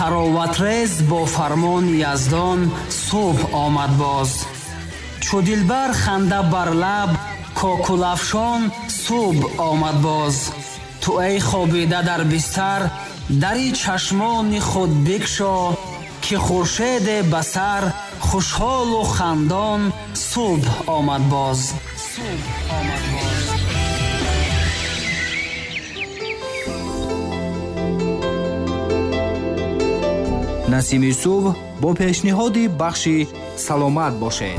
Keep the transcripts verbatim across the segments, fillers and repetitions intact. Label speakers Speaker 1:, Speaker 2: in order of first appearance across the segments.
Speaker 1: тароватрез бо фармони Яздон субҳ омад боз. чу дилбар ханда бар лаб кокулафшон субҳ омад боз. ту эй хобида дар бистар дари чашмони худ бикшо, ки хуршеде ба сар хушҳолу хандон субҳ омад боз. субҳ омад боз.
Speaker 2: насими субҳ бо пешниҳоди бахши саломат бошед.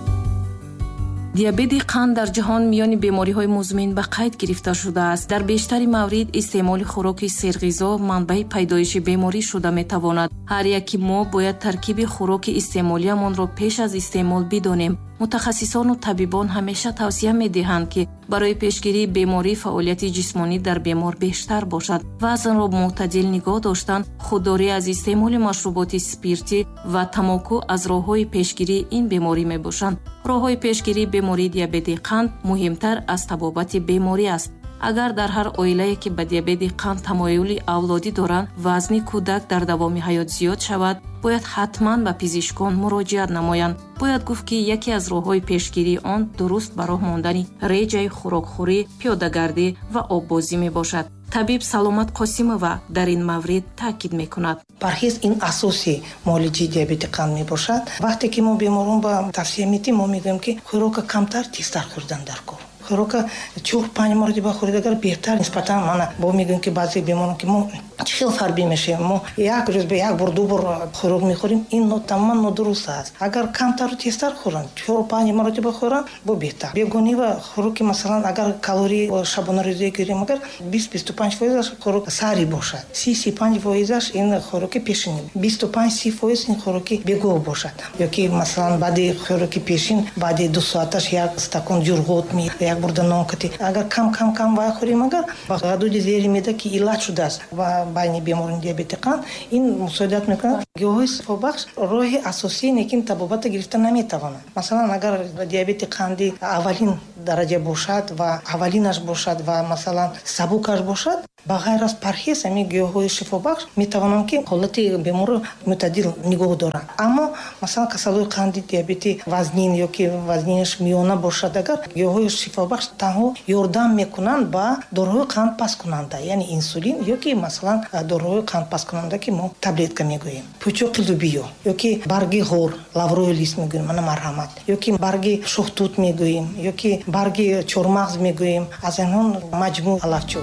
Speaker 3: диабети қанд дар ҷаҳон миёни бемориҳои музмин ба қайд гирифта шудааст. дар бештари маврид истеъмоли хӯроки серғизо манбаи пайдоиши беморӣ шуда метавонад. ҳар яки мо бояд таркиби хӯроки истеъмолиамонро пеш аз истеъмол бидонем. мутахассисону табибон ҳамеша тавсия медиҳанд, ки барои пешгирии беморӣ фаъолияти ҷисмонӣ дар бемор бештар бошад. вазнро мӯътадил нигоҳ доштан, худдорӣ аз истеъмоли машруботи спиртӣ ва тамоку аз роҳҳои пешгирии ин беморӣ мебошанд. роҳҳои пешгирии бемории диабети қанд муҳимтар аз табобати беморӣ аст. агар дар ҳар оилае ки ба диабети қанд тамоюли авлодӣ доранд, вазни кӯдак дар давоми ҳаёт зиёд шавад, бояд ҳатман ба пизишкон муроҷиат намоянд. бояд гуфт, ки яке аз роҳҳои пешгирии он дуруст ба роҳ мондани реҷаи хӯрокхӯрӣ, пиёдагардӣ ва оббозӣ мебошад. табиб Саломат Қосимова дар ин маврид таъкид мекунад.
Speaker 4: парҳез ин асоси муолиҷаи диабети қанд мебошад. вақте ки мо беморон ба тавсия медиҳем, мо мегӯем, ки хӯрока камтар, тезтар хӯрдан дар кор. хӯрока чор панҷ маротиба хӯридагар беҳтар нисбатан мана бо мегӯем, ки баъзе беморон ки мо чӣ хел фарбӣ мешавем, мо як рӯз ба як бор ду бор хӯрок мехӯрем, ин тамоман нодуруст аст. агар камтару тезтар хӯран, чор панҷ маротиба хӯран, бо беҳтар. бегони ва хӯроки масалан агар калории шабонарӯзӣ гирем, агар бист бисту панҷ фоизаш хӯрок саҳрӣ бошад, си си панҷ фоизаш ин хӯроки пешин, бисту панҷ си фоиз ин хӯроки бегоҳ бошад. ёки масалан баъди хӯроки пешин баъди ду соаташ як стакон ҷурғот ми як бурда нон кати, агар кам кам кам вай хӯрем, агар ба ҳадуди зери меъда ки илlat шудааст ва байни беморини диабети қанд, ин мусоидат мекунад. гиёҳҳои шифобахш роҳи асосии некин табобата гирифта наметавонад. масалан агар диабети қанди аввалин дараҷа бошад ва аввалинаш бошад ва масалан сабукаш бошад, ба ғайр аз парҳез ҳамин гиёҳҳои шифобахш метавонанд ки ҳолати беморро мӯътадил нигоҳ доранд. аммо масалан касалҳои қанди диабети вазнин ёки вазнинаш миёна бошад, агар гиёҳҳои шифобахш танҳо ёрдам мекунанд ба дороҳои қанд пасткунанда, яъне инсулин ёки масалан дороҳои қанд пасткунанда ки мо таблетка мегӯем, пӯчоқи лӯбиё ёки барги ғор, лаврои лист мегӯем, мана марҳамат, ёки барги шоҳтут мегӯем, ёки барги чормағз мегӯем, аз инҳо маҷмӯъ алафчӯ.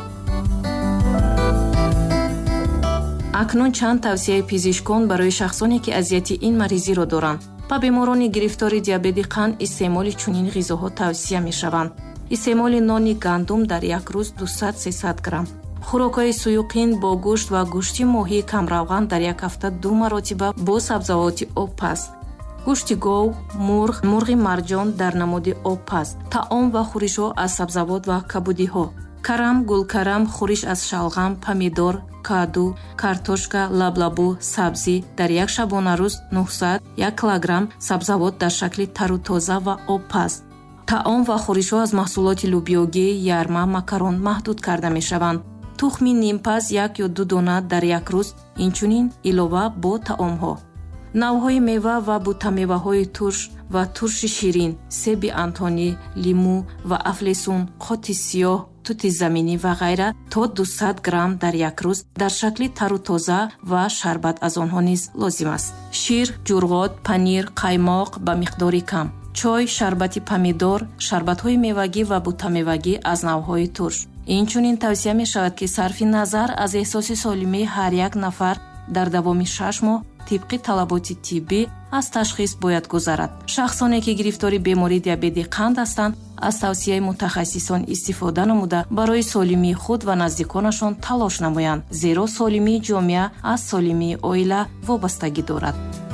Speaker 3: акнун чанд тавсияи пизишкон барои шахсоне ки азияти ин маризиро доранд. ба беморони гирифтори диабети қанд истеъмоли чунин ғизоҳо тавсия мешаванд. истеъмоли нони гандум дар як рӯз дусад сесад грамм, хӯрокҳои суюқин бо гӯшт ва гӯшти моҳии камравған дар як ҳафта ду маротиба бо сабзавоти обпаст, гӯшти гов, мурғ, мурғи марҷон дар намуди обпаст, таом ва хӯришҳо аз сабзавот ва кабудиҳо, карам, гулкарам, хӯриш аз шалғам, помидор, каду, картошка, лаблабу, сабзӣ дар як шабонарӯз нуҳсад як килограмм сабзавот дар шакли тару тоза ва обпаст. таом ва хӯришҳо аз маҳсулоти лӯбиёгӣ, ярма, макарон маҳдуд карда мешаванд. тухми нимпаз як ё ду дона дар як рӯз, инчунин илова бо таомҳо. навъҳои мева ва бутамеваҳои турш ва турши ширин, себи антонӣ, лимӯ ва афлесун, қоти сиёҳ, тути заминӣ ва ғайра то дусад грамм дар як рӯз дар шакли тару тоза ва шарбат аз онҳо низ лозим аст. шир, ҷурғот, панир, қаймоқ ба миқдори кам, чой, шарбати помидор, шарбатҳои мевагӣ ва бутамевагӣ аз навъҳои турш. инчунин тавсия мешавад, ки сарфи назар аз эҳсоси солимии ҳар як нафар дар давоми шаш моҳ тибқи талаботи тиббӣ аз ташхис бояд гузарад. шахсоне ки гирифтори бемории диабети қанд ҳастанд, аз тавсияи мутахассисон истифода намуда барои солимии худ ва наздиконашон талош намоянд, зеро солимии ҷомеа аз солимии оила вобастагӣ дорад.